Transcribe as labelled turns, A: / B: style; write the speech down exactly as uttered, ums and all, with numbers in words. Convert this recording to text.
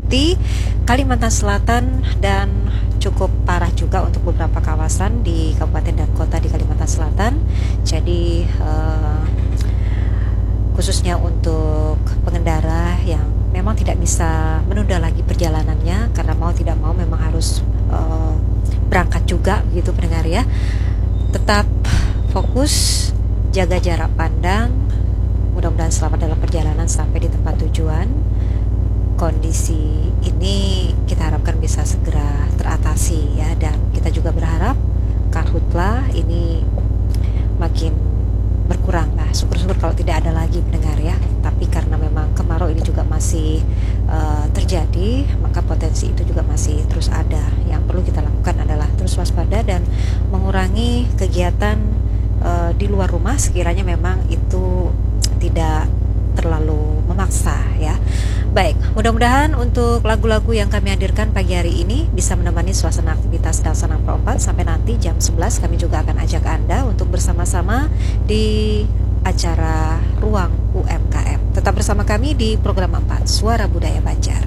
A: meliputi Kalimantan Selatan dan cukup parah juga untuk beberapa kawasan di kabupaten dan kota di Kalimantan Selatan. Jadi uh, khususnya untuk pengendara yang memang tidak bisa menunda lagi perjalanannya karena mau tidak mau memang harus uh, berangkat juga begitu pendengar ya. Tetap fokus, jaga jarak pandang, mudah-mudahan selamat dalam perjalanan sampai di tempat tujuan. Kondisi ini kita harapkan bisa segera teratasi ya, dan kita juga berharap karhutlah ini makin berkurang lah. Syukur-syukur kalau tidak ada lagi pendengar ya. Tapi karena memang kemarau ini juga masih uh, terjadi, maka potensi itu juga masih terus ada. Yang perlu kita lakukan adalah terus waspada dan mengurangi kegiatan uh, di luar rumah sekiranya memang itu tidak terlalu memaksa ya. Baik, mudah-mudahan untuk lagu-lagu yang kami hadirkan pagi hari ini bisa menemani suasana aktivitas Dalsan enam empat sampai nanti jam sebelas. Kami juga akan ajak Anda untuk bersama-sama di acara Ruang U M K M. Tetap bersama kami di program empat Suara Budaya Banjar.